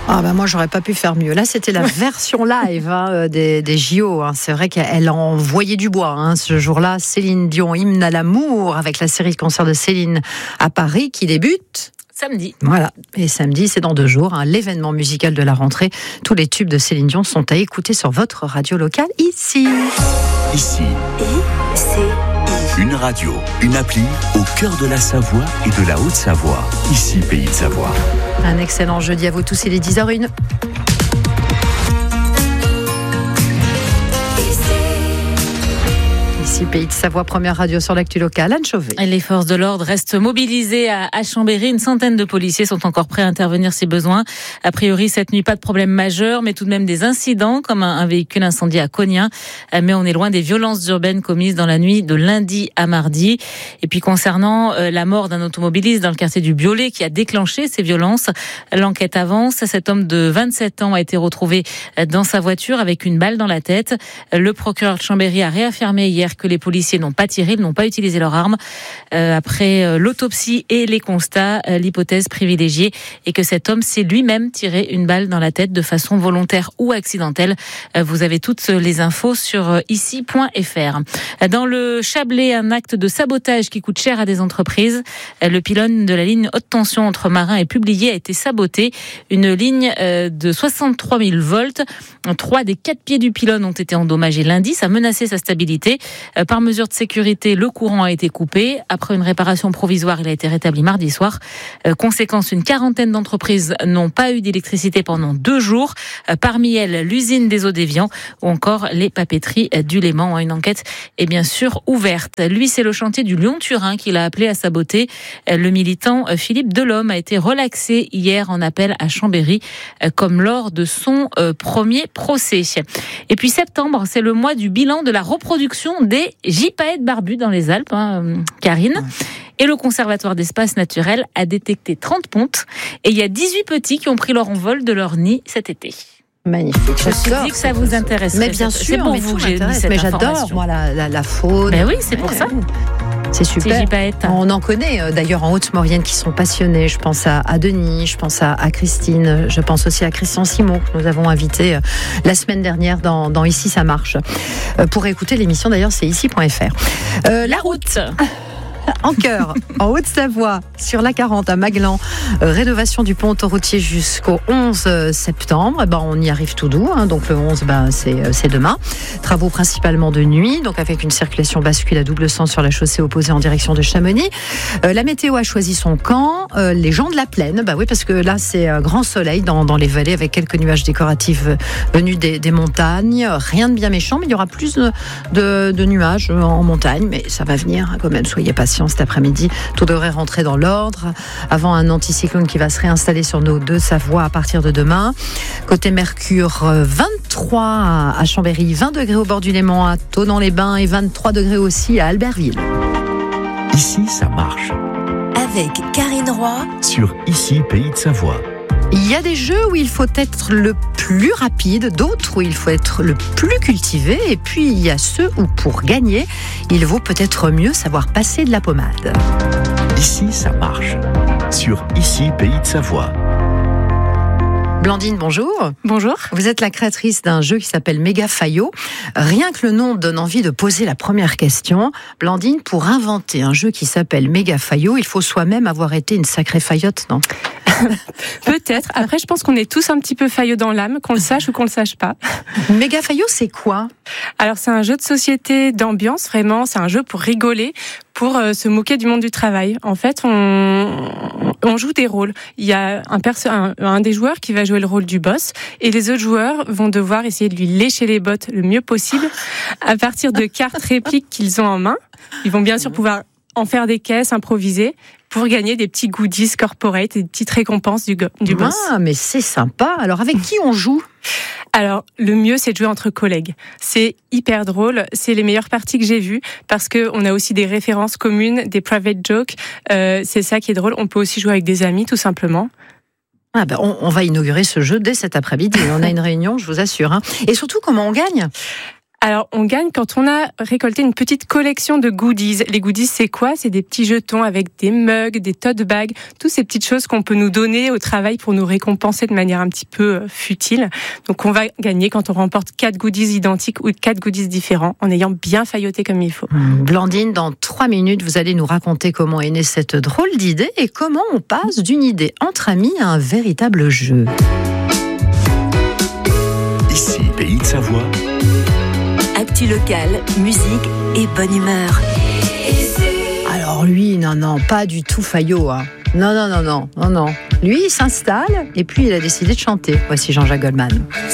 Ah bah moi j'aurais pas pu faire mieux. Là c'était la version live des JO. C'est vrai qu'elle envoyait du bois ce jour-là. Céline Dion, hymne à l'amour, avec la série de concerts de Céline à Paris qui débute samedi. Voilà, et samedi c'est dans 2 jours, l'événement musical de la rentrée. Tous les tubes de Céline Dion sont à écouter sur votre radio locale ici. Ici. Une radio, une appli au cœur de la Savoie et de la Haute-Savoie. Ici, Pays de Savoie. Un excellent jeudi à vous tous, il est 10h01. Ici, Pays de Savoie, première radio sur l'actu locale. Anne Chauvet. Les forces de l'ordre restent mobilisées à Chambéry. Une centaine de policiers sont encore prêts à intervenir si besoin. A priori, cette nuit, pas de problème majeur, mais tout de même des incidents, comme un véhicule incendié à Cognin. Mais on est loin des violences urbaines commises dans la nuit de lundi à mardi. Et puis, concernant la mort d'un automobiliste dans le quartier du Biolay qui a déclenché ces violences, l'enquête avance. Cet homme de 27 ans a été retrouvé dans sa voiture avec une balle dans la tête. Le procureur de Chambéry a réaffirmé hier que les policiers n'ont pas tiré, ils n'ont pas utilisé leurs armes. Après l'autopsie et les constats, l'hypothèse privilégiée est que cet homme s'est lui-même tiré une balle dans la tête de façon volontaire ou accidentelle. Vous avez toutes les infos sur ici.fr. Dans le Chablais, un acte de sabotage qui coûte cher à des entreprises. Le pylône de la ligne haute tension entre Marin et Publié a été saboté. Une ligne de 63 000 volts. 3 des 4 pieds du pylône ont été endommagés lundi. Ça menaçait sa stabilité. Par mesure de sécurité, le courant a été coupé. Après une réparation provisoire, il a été rétabli mardi soir. Conséquence, une quarantaine d'entreprises n'ont pas eu d'électricité pendant 2 jours. Parmi elles, l'usine des Eaux d'Évian ou encore les papeteries du Léman. Une enquête est bien sûr ouverte. Lui, c'est le chantier du Lyon-Turin qu'il a appelé à saboter. Le militant Philippe Delhomme a été relaxé hier en appel à Chambéry, comme lors de son premier procès. Et puis septembre, c'est le mois du bilan de la reproduction des gypaètes barbus dans les Alpes, Karine. Et le Conservatoire d'espaces naturels a détecté 30 pontes. Et il y a 18 petits qui ont pris leur envol de leur nid cet été. Magnifique. Je me suis dit que ça vous intéresse. Mais bien sûr, c'est pour vous que j'ai mis cette j'adore, information. moi, la faune. Ben oui, c'est pour ça. C'est super. On en connaît d'ailleurs en Haute-Maurienne qui sont passionnés. Je pense à Denis, je pense à Christine, je pense aussi à Christian Simon que nous avons invité la semaine dernière dans Ici ça marche. Pour écouter l'émission d'ailleurs, c'est ici.fr. La route. En cœur, en Haute-Savoie, sur la 40 à Maglan, rénovation du pont autoroutier jusqu'au 11 septembre. On y arrive tout doux, donc le 11, c'est demain. Travaux principalement de nuit, donc avec une circulation bascule à double sens sur la chaussée opposée en direction de Chamonix. La météo a choisi son camp. Les gens de la plaine, oui, parce que là c'est grand soleil dans les vallées avec quelques nuages décoratifs venus des montagnes. Rien de bien méchant, mais il y aura plus de nuages en montagne, mais ça va venir quand même. Soyez patients. Cet après-midi, tout devrait rentrer dans l'ordre avant un anticyclone qui va se réinstaller sur nos 2 Savoies à partir de demain. Côté Mercure, 23 à Chambéry, 20 degrés au bord du Léman, à Thonon-les-Bains et 23 degrés aussi à Albertville. Ici, ça marche. Avec Karine Roy sur Ici, Pays de Savoie. Il y a des jeux où il faut être le plus rapide, d'autres où il faut être le plus cultivé, et puis il y a ceux où pour gagner, il vaut peut-être mieux savoir passer de la pommade. Ici, ça marche. Sur Ici, Pays de Savoie. Blandine, bonjour. Bonjour. Vous êtes la créatrice d'un jeu qui s'appelle Méga Faillot. Rien que le nom donne envie de poser la première question. Blandine, pour inventer un jeu qui s'appelle Méga Faillot, il faut soi-même avoir été une sacrée faillotte, non ? Peut-être. Après, je pense qu'on est tous un petit peu faillots dans l'âme, qu'on le sache ou qu'on le sache pas. Méga Faillot, c'est quoi ? Alors, c'est un jeu de société d'ambiance, vraiment. C'est un jeu pour rigoler, pour se moquer du monde du travail. En fait, on joue des rôles. Il y a un des joueurs qui va jouer le rôle du boss, et les autres joueurs vont devoir essayer de lui lécher les bottes le mieux possible à partir de cartes répliques qu'ils ont en main. Ils vont bien sûr pouvoir en faire des caisses, improviser, pour gagner des petits goodies corporate et des petites récompenses du boss. Ah, mais c'est sympa. Alors, avec qui on joue ? Alors, le mieux, c'est de jouer entre collègues. C'est hyper drôle. C'est les meilleures parties que j'ai vues parce qu'on a aussi des références communes, des private jokes. C'est ça qui est drôle. On peut aussi jouer avec des amis, tout simplement. On va inaugurer ce jeu dès cet après-midi. On a une réunion, je vous assure. Et surtout, comment on gagne ? Alors, on gagne quand on a récolté une petite collection de goodies. Les goodies, c'est quoi ? C'est des petits jetons avec des mugs, des tote bags, toutes ces petites choses qu'on peut nous donner au travail pour nous récompenser de manière un petit peu futile. Donc, on va gagner quand on remporte 4 goodies identiques ou 4 goodies différents en ayant bien failloté comme il faut. Blandine, dans 3 minutes, vous allez nous raconter comment est née cette drôle d'idée et comment on passe d'une idée entre amis à un véritable jeu. Ici, Pays de Savoie. Actu locale, musique et bonne humeur. Alors lui, non, pas du tout faillot. Hein. Non. Lui, il s'installe et puis il a décidé de chanter. Voici Jean-Jacques Goldman.